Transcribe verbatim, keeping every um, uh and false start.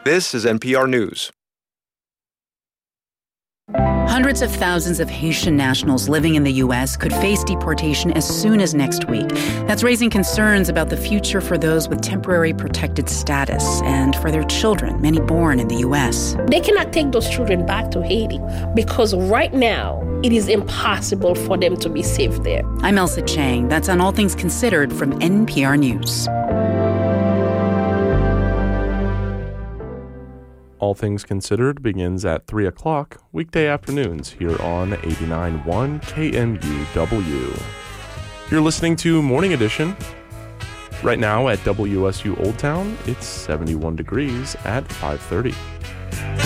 This is N P R News. Hundreds of thousands of Haitian nationals living in the U S could face deportation as soon as next week. That's raising concerns about the future for those with temporary protected status and for their children, many born in the U S. They cannot take those children back to Haiti because right now it is impossible for them to be safe there. I'm Elsa Chang. That's on All Things Considered from N P R News. All Things Considered begins at three o'clock weekday afternoons here on eighty-nine point one K M U W. You're listening to Morning Edition. Right now at W S U Old Town, it's seventy-one degrees at five thirty.